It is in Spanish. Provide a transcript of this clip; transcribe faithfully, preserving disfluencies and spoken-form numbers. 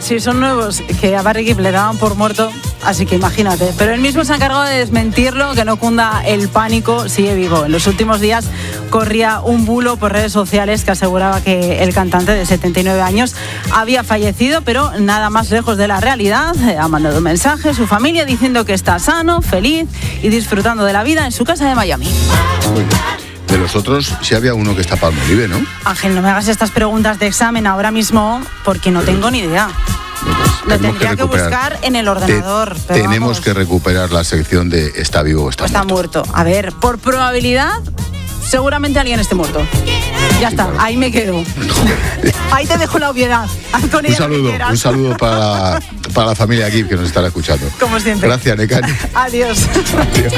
si son nuevos, que a Barry Gibb le daban por muerto, así que imagínate. Pero él mismo se ha encargado de desmentirlo, que no cunda el pánico, sigue vivo. En los últimos días corría un bulo por redes sociales que aseguraba que el cantante de setenta y nueve años había fallecido, pero nada más lejos de la realidad. Ha mandado un mensaje a su familia diciendo que está sano, feliz y disfrutando de la vida en su casa de Miami. Muy bien. De los otros, sí había uno que está Palmolive, ¿no? Ángel, no me hagas estas preguntas de examen ahora mismo porque no tengo ni idea. Lo tendría que, que buscar en el ordenador. Te, pero tenemos vamos. que recuperar la sección de está vivo o está, o está muerto. muerto. A ver, por probabilidad, seguramente alguien esté muerto. Ya está, ahí me quedo. Ahí te dejo la obviedad. Haz con un saludo, un saludo para, para la familia Gibb que nos estará escuchando. Como siempre. Gracias, Nekane. Adiós. Adiós.